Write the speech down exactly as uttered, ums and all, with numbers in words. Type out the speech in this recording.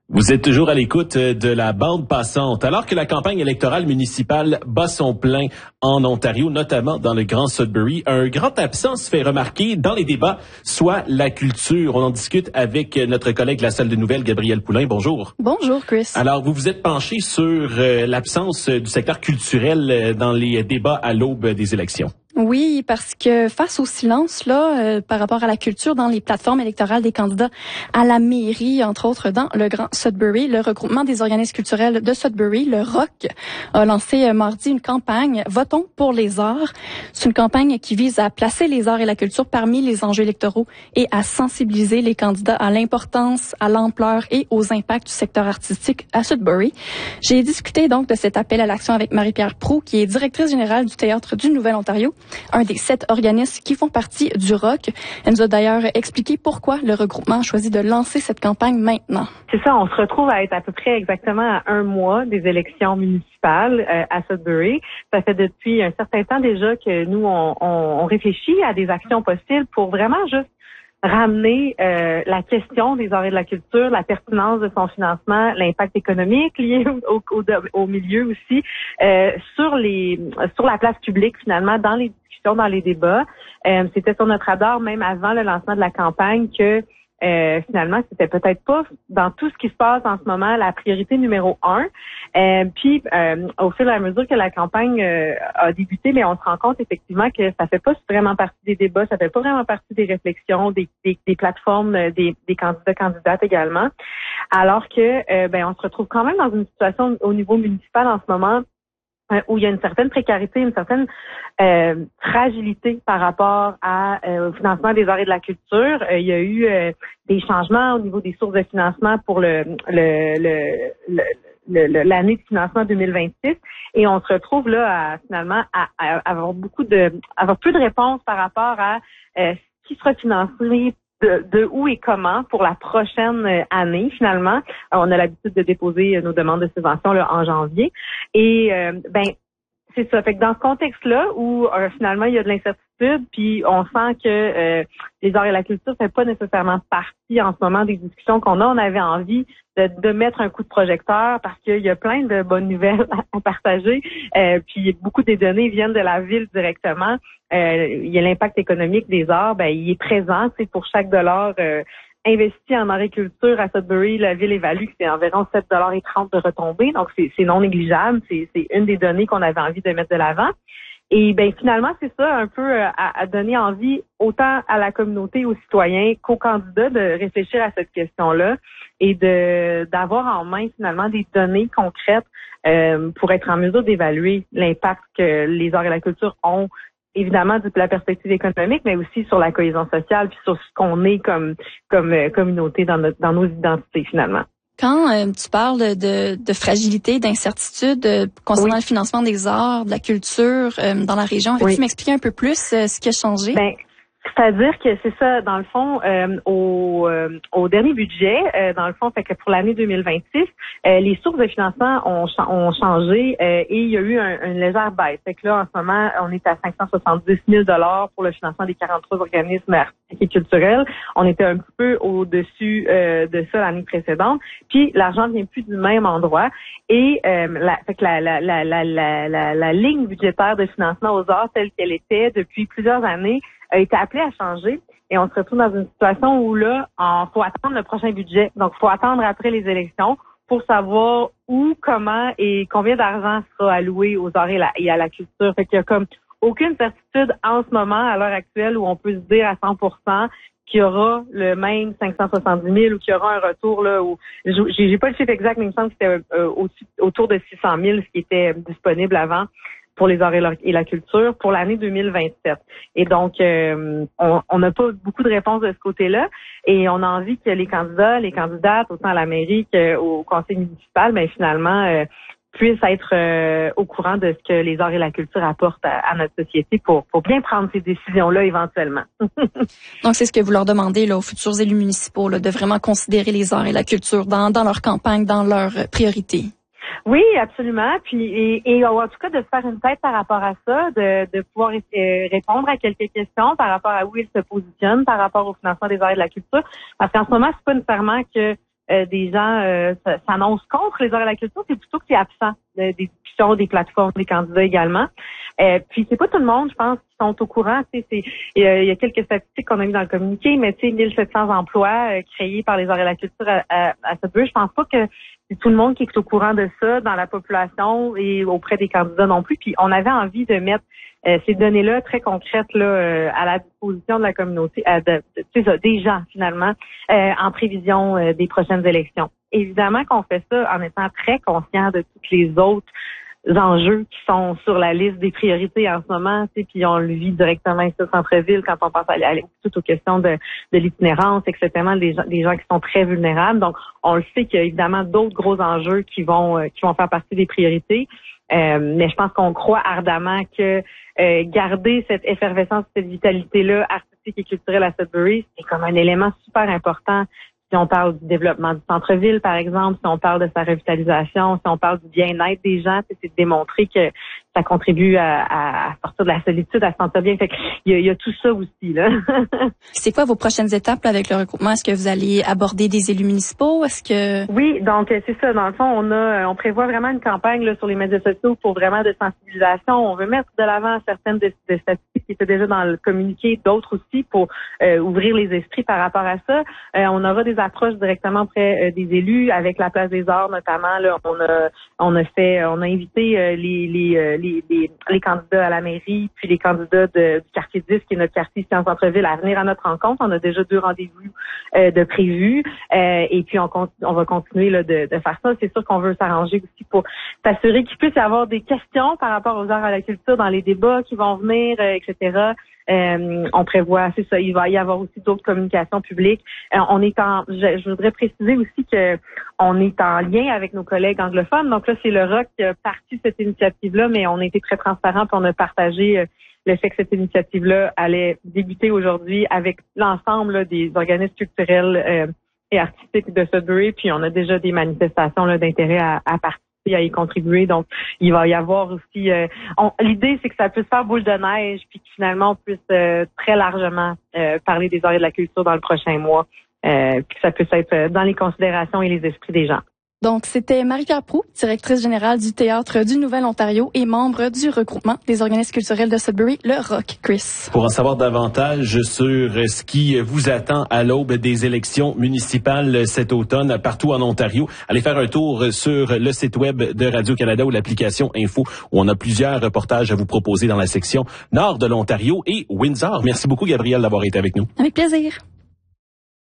Vous êtes toujours à l'écoute de la bande passante. Alors que la campagne électorale municipale bat son plein en Ontario, notamment dans le Grand Sudbury, un grand absent se fait remarquer dans les débats, soit la culture. On en discute avec notre collègue de la salle de nouvelles, Gabrielle Poulain. Bonjour. Bonjour, Chris. Alors, vous vous êtes penché sur euh, l'absence du secteur culturel dans les débats à l'aube des élections. Oui, parce que face au silence là euh, par rapport à la culture dans les plateformes électorales des candidats à la mairie, entre autres dans le Grand Sudbury, le regroupement des organismes culturels de Sudbury, le R O C, a lancé euh, mardi une campagne « Votons pour les arts ». C'est une campagne qui vise à placer les arts et la culture parmi les enjeux électoraux et à sensibiliser les candidats à l'importance, à l'ampleur et aux impacts du secteur artistique à Sudbury. J'ai discuté donc de cet appel à l'action avec Marie-Pierre Proulx, qui est directrice générale du Théâtre du Nouvel-Ontario, un des sept organismes qui font partie du R O C. Elle nous a d'ailleurs expliqué pourquoi le regroupement a choisi de lancer cette campagne maintenant. C'est ça, on se retrouve à être à peu près exactement à un mois des élections municipales euh, à Sudbury. Ça fait depuis un certain temps déjà que nous, on, on, on réfléchit à des actions possibles pour vraiment juste ramener euh, la question des arts et de la culture, la pertinence de son financement, l'impact économique lié au, au, au milieu aussi, euh, sur les sur la place publique finalement, dans les discussions, dans les débats. Euh, c'était sur notre radar même avant le lancement de la campagne que Euh, finalement, c'était peut-être pas dans tout ce qui se passe en ce moment la priorité numéro un. Euh, puis, euh, au fur et à mesure que la campagne euh, a débuté, mais on se rend compte effectivement que ça fait pas vraiment partie des débats, ça fait pas vraiment partie des réflexions, des, des, des plateformes, des, des candidats, candidates également. Alors que, euh, ben, on se retrouve quand même dans une situation au niveau municipal en ce moment où il y a une certaine précarité, une certaine euh, fragilité par rapport à, euh, au financement des arts et de la culture. Euh, il y a eu euh, des changements au niveau des sources de financement pour le, le, le, le, le l'année de financement deux mille vingt-six, et on se retrouve là à, finalement à, à avoir beaucoup de avoir peu de réponses par rapport à euh, ce qui sera financé. De, de où et comment pour la prochaine année, finalement. Alors, on a l'habitude de déposer nos demandes de subvention là, en janvier. Et euh, ben c'est ça. Fait que dans ce contexte-là, où euh, finalement il y a de l'incertitude, puis on sent que euh, les arts et la culture ne fait pas nécessairement partie en ce moment des discussions qu'on a, on avait envie de, de mettre un coup de projecteur parce qu'il y a plein de bonnes nouvelles à partager. Euh, puis beaucoup des données viennent de la ville directement. Euh, il y a l'impact économique des arts, ben il est présent. C'est pour chaque dollar euh, investi en agriculture à Sudbury, la ville évalue que c'est environ sept dollars trente de retombées. Donc, c'est, c'est non négligeable. C'est, c'est une des données qu'on avait envie de mettre de l'avant. Et ben finalement, c'est ça, un peu à, à donner envie autant à la communauté, aux citoyens qu'aux candidats de réfléchir à cette question-là et de d'avoir en main finalement des données concrètes euh, pour être en mesure d'évaluer l'impact que les arts et la culture ont, évidemment de la perspective économique, mais aussi sur la cohésion sociale puis sur ce qu'on est comme comme euh, communauté dans notre dans nos identités finalement. Quand euh, tu parles de, de fragilité, d'incertitude euh, concernant oui. le financement des arts, de la culture euh, dans la région, peux-tu oui. m'expliquer un peu plus euh, ce qui a changé? Ben, c'est-à-dire que c'est ça, dans le fond, euh, au, euh, au dernier budget, euh, dans le fond, fait que pour l'année deux mille vingt-six, euh, les sources de financement ont, ont changé euh, et il y a eu un, une légère baisse. Fait que là, en ce moment, on est à cinq cent soixante-dix mille dollars pour le financement des quarante-trois organismes artistiques et culturels. On était un petit peu au-dessus euh, de ça l'année précédente. Puis l'argent vient plus du même endroit et euh, la, fait que la, la, la, la, la, la, la ligne budgétaire de financement aux arts telle qu'elle était depuis plusieurs années a été appelé à changer et on se retrouve dans une situation où là, il faut attendre le prochain budget. Donc, il faut attendre après les élections pour savoir où, comment et combien d'argent sera alloué aux arts et, la, et à la culture. Fait qu'il y a comme aucune certitude en ce moment, à l'heure actuelle, où on peut se dire à cent pour cent qu'il y aura le même cinq cent soixante-dix mille ou qu'il y aura un retour là où j'ai, j'ai pas le chiffre exact, mais il me semble que c'était euh, au, autour de six cent mille, ce qui était disponible avant pour les arts et la, et la culture pour l'année deux mille vingt-sept. Et donc, euh, on n'a pas beaucoup de réponses de ce côté-là et on a envie que les candidats, les candidates, autant à la mairie qu'au conseil municipal, ben finalement, euh, puissent être euh, au courant de ce que les arts et la culture apportent à, à notre société pour, pour bien prendre ces décisions-là éventuellement. Donc, c'est ce que vous leur demandez là, aux futurs élus municipaux, là, de vraiment considérer les arts et la culture dans, dans leur campagne, dans leurs priorités. Oui, absolument. Puis et, et en tout cas de se faire une tête par rapport à ça, de, de pouvoir euh, répondre à quelques questions par rapport à où ils se positionnent par rapport au financement des arts et de la culture. Parce qu'en ce moment, c'est pas nécessairement que euh, des gens euh, s'annoncent contre les arts et la culture, c'est plutôt que c'est absent euh, des discussions, des plateformes, des candidats également. Euh, puis c'est pas tout le monde, je pense, qui sont au courant. Tu sais, c'est il y, y a quelques statistiques qu'on a mis dans le communiqué, mais tu sais, mille sept cents emplois euh, créés par les arts et la culture à, à, à Sudbury. Je pense pas que c'est tout le monde qui est au courant de ça dans la population et auprès des candidats non plus. Puis on avait envie de mettre euh, ces données-là très concrètes là euh, à la disposition de la communauté, euh, de, de, de, de, des gens finalement, euh, en prévision euh, des prochaines élections. Évidemment qu'on fait ça en étant très conscient de toutes les autres enjeux qui sont sur la liste des priorités en ce moment, tu sais, puis on le vit directement ici au centre-ville quand on pense à, à, tout aux questions de, de l'itinérance, et cetera, des gens, des gens qui sont très vulnérables. Donc, on le sait qu'il y a évidemment d'autres gros enjeux qui vont euh, qui vont faire partie des priorités. Euh, mais je pense qu'on croit ardemment que euh, garder cette effervescence, cette vitalité-là artistique et culturelle à Sudbury, c'est comme un élément super important. Si on parle du développement du centre-ville, par exemple, si on parle de sa revitalisation, si on parle du bien-être des gens, c'est de démontrer que ça contribue à, à sortir de la solitude, à se sentir bien. Fait que il y a, il y a tout ça aussi, là. C'est quoi vos prochaines étapes là, avec le regroupement? Est-ce que vous allez aborder des élus municipaux? Est-ce que... Oui, donc c'est ça. Dans le fond, on a, on prévoit vraiment une campagne là, sur les médias sociaux pour vraiment de sensibilisation. On veut mettre de l'avant certaines des de statistiques qui étaient déjà dans le communiqué, d'autres aussi pour euh, ouvrir les esprits par rapport à ça. Euh, on aura des approches directement auprès euh, des élus, avec la Place des Arts notamment. Là, on a, on a fait, on a invité euh, les, les, euh, les, les, les candidats à la mairie, puis les candidats de, du quartier dix, qui est notre quartier ici en centre-ville, à venir à notre rencontre. On a déjà deux rendez-vous euh, de prévus, euh, et puis on, on va continuer là, de, de faire ça. C'est sûr qu'on veut s'arranger aussi pour s'assurer qu'il puisse y avoir des questions par rapport aux arts à la culture dans les débats qui vont venir, euh, et cetera. Euh, on prévoit, c'est ça, il va y avoir aussi d'autres communications publiques. Euh, on est en, je, je voudrais préciser aussi que on est en lien avec nos collègues anglophones. Donc là, c'est le R O C qui a parti cette initiative-là, mais on a été très transparents puis on a partagé euh, le fait que cette initiative-là allait débuter aujourd'hui avec l'ensemble là, des organismes culturels euh, et artistiques de Sudbury. Puis on a déjà des manifestations là, d'intérêt à, à participer, à y contribuer. Donc, il va y avoir aussi... Euh, on, l'idée, c'est que ça puisse faire boule de neige, puis que finalement, on puisse euh, très largement euh, parler des arts et de la culture dans le prochain mois, euh, puis que ça puisse être dans les considérations et les esprits des gens. Donc, c'était Marie-Pierre Proulx, directrice générale du Théâtre du Nouvel-Ontario et membre du regroupement des organismes culturels de Sudbury, le R O C. Chris. Pour en savoir davantage sur ce qui vous attend à l'aube des élections municipales cet automne partout en Ontario, allez faire un tour sur le site web de Radio-Canada ou l'application Info, où on a plusieurs reportages à vous proposer dans la section nord de l'Ontario et Windsor. Merci beaucoup, Gabrielle, d'avoir été avec nous. Avec plaisir.